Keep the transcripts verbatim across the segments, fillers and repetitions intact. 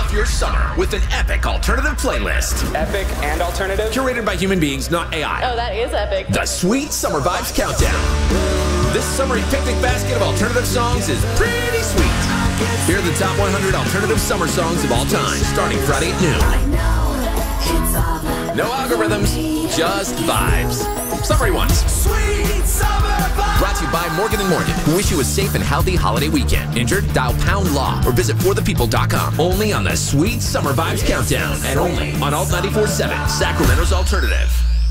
off your summer with an epic alternative playlist. Epic and alternative? Curated by human beings, not A I. Oh, that is epic. The Sweet Summer Vibes Countdown. This summery picnic basket of alternative songs is pretty sweet. Here are the top one hundred alternative summer songs of all time, starting Friday at noon. No algorithms, just vibes. Summery ones. Sweet Summer Vibes. Brought to you by Morgan and Morgan, who wish you a safe and healthy holiday weekend. Injured? Dial pound law or visit for the people dot com. Only on the Sweet Summer Vibes Countdown, and only on Alt ninety-four point seven, Sacramento's Alternative.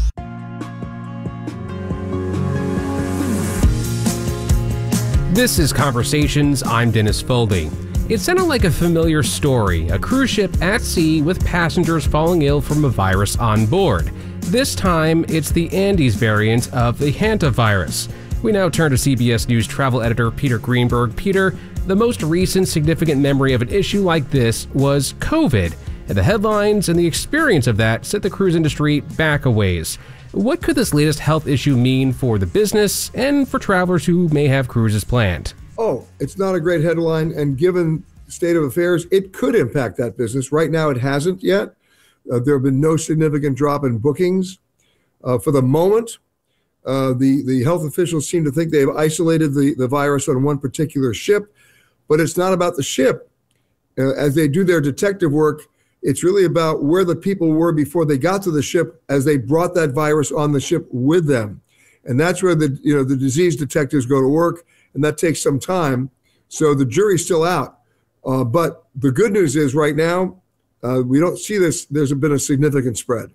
This is Conversations. I'm Dennis Foldy. It sounded like a familiar story, a cruise ship at sea with passengers falling ill from a virus on board. This time, it's the Andes variant of the hantavirus. We now turn to C B S News travel editor Peter Greenberg. Peter, the most recent significant memory of an issue like this was COVID, and the headlines and the experience of that set the cruise industry back a ways. What could this latest health issue mean for the business and for travelers who may have cruises planned? Oh, it's not a great headline, and given the state of affairs, it could impact that business. Right now, it hasn't yet. Uh, there have been no significant drop in bookings. Uh, for the moment, uh, the, the health officials seem to think they've isolated the, the virus on one particular ship, but it's not about the ship. Uh, as they do their detective work, it's really about where the people were before they got to the ship as they brought that virus on the ship with them. And that's where the, you know, the disease detectives go to work, and that takes some time. So the jury's still out. Uh, but the good news is right now, uh, we don't see this. There's been a significant spread.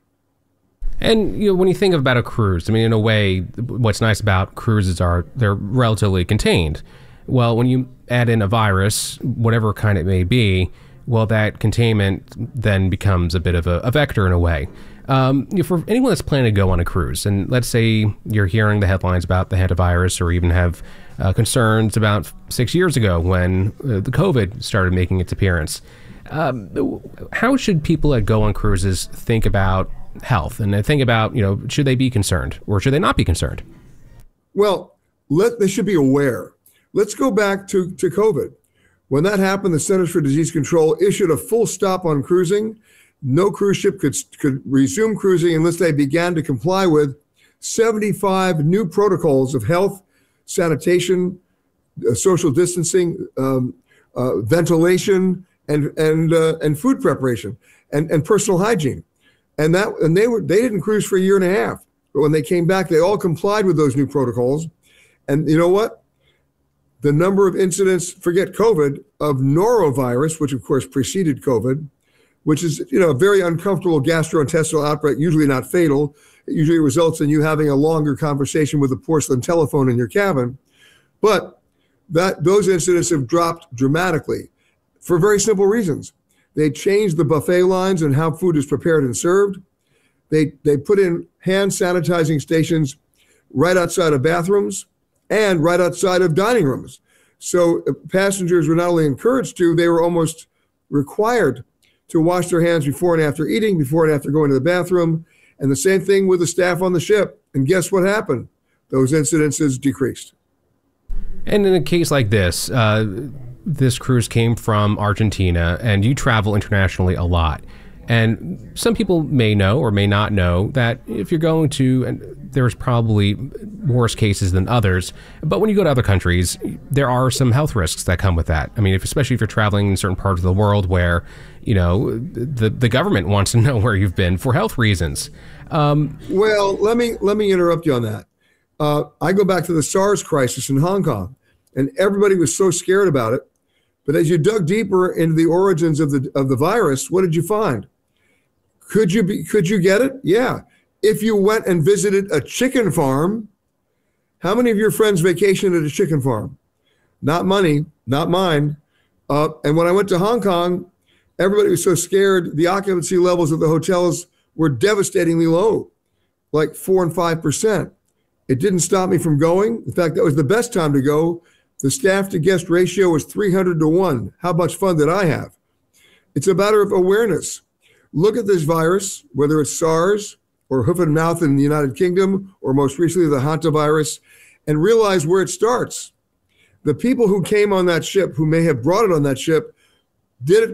And you know, when you think about a cruise, I mean, in a way, what's nice about cruises are they're relatively contained. Well, when you add in a virus, whatever kind it may be, well, that containment then becomes a bit of a, a vector in a way. Um, you know, for anyone that's planning to go on a cruise, and let's say you're hearing the headlines about the hantavirus, or even have uh, concerns about six years ago when uh, the COVID started making its appearance. Um, how should people that go on cruises think about health, and think about, you know, should they be concerned or should they not be concerned? Well, let, they should be aware. Let's go back to, to COVID. When that happened, the Centers for Disease Control issued a full stop on cruising. No cruise ship could, could resume cruising unless they began to comply with seventy-five new protocols of health, sanitation, uh, social distancing, um, uh, ventilation, and and uh, and food preparation, and, and personal hygiene. And that and they were they didn't cruise for a year and a half. But when they came back, they all complied with those new protocols. And you know what? The number of incidents, forget COVID, of norovirus, which of course preceded COVID, which is, you know, a very uncomfortable gastrointestinal outbreak, usually not fatal. It usually results in you having a longer conversation with a porcelain telephone in your cabin. But that those incidents have dropped dramatically for very simple reasons. They changed the buffet lines and how food is prepared and served. They, they put in hand sanitizing stations right outside of bathrooms and right outside of dining rooms. So passengers were not only encouraged to, they were almost required to wash their hands before and after eating, before and after going to the bathroom. And the same thing with the staff on the ship. And guess what happened? Those incidences decreased. And in a case like this, uh, this cruise came from Argentina, and you travel internationally a lot. And some people may know or may not know that if you're going to, and there's probably worse cases than others, but when you go to other countries, there are some health risks that come with that. I mean, if, especially if you're traveling in certain parts of the world where, you know, the the government wants to know where you've been for health reasons. Um, well, let me let me interrupt you on that. Uh, I go back to the SARS crisis in Hong Kong, and everybody was so scared about it. But as you dug deeper into the origins of the of the virus, what did you find? Could you be, could you get it? Yeah. If you went and visited a chicken farm, how many of your friends vacationed at a chicken farm? Not money, not mine. Uh, and when I went to Hong Kong, everybody was so scared. The occupancy levels of the hotels were devastatingly low, like four and five percent. It didn't stop me from going. In fact, that was the best time to go. The staff to guest ratio was three hundred to one. How much fun did I have? It's a matter of awareness. Look at this virus, whether it's SARS or hoof and mouth in the United Kingdom, or most recently the hantavirus, and realize where it starts. The people who came on that ship, who may have brought it on that ship, did it